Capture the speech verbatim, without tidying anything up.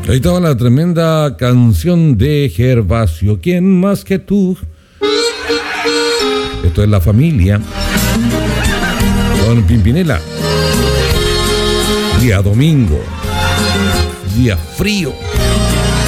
Ahí estaba la tremenda canción de Gervasio. ¿Quién más que tú? Esto es La Familia. Con Pimpinela. Día domingo. Día frío.